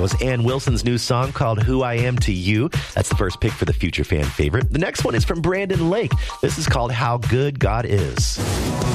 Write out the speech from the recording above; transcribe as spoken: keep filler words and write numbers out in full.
was Ann Wilson's new song called Who I Am to You. That's the first pick for the future fan favorite. The next one is from Brandon Lake. This is called How Good God Is.